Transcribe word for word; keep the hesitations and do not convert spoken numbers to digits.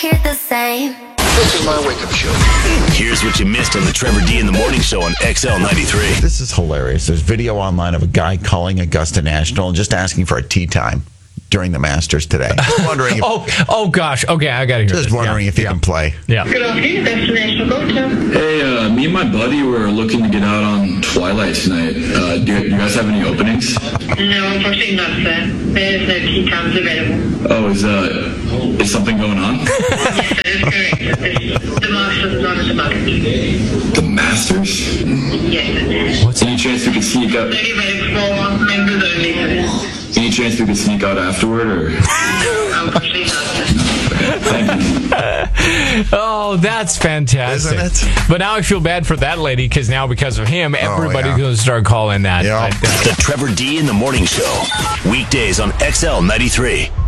hear the same. This is my wake-up show. Here's what you missed on the Trevor D in the Morning Show on X L ninety-three. This is hilarious. There's video online of a guy calling Augusta National and just asking for a tea time during the Masters today. Just wondering if, oh, oh gosh. Okay, I got to hear just this. wondering yeah. if he yeah. can play. Yeah. Good afternoon, Augusta National. Go to. Hey, uh, me and my buddy were looking to get out on Twilight tonight. Uh, do, do you guys have any openings? No, unfortunately not, sir. There's no tea times available. Oh, is uh, is something going on? Yes, that is correct. This, the Masters is not at the moment. The Masters? Yes. What's any chance we could sneak out? Only available for members only, sir. Any chance we could sneak out afterward, or? Unfortunately not, sir. Thank you. Oh, that's fantastic. Isn't it? But now I feel bad for that lady because now because of him, everybody's yeah. going to start calling that. Yeah. But, uh, The Trevor D in the Morning Show. Weekdays on X L ninety-three.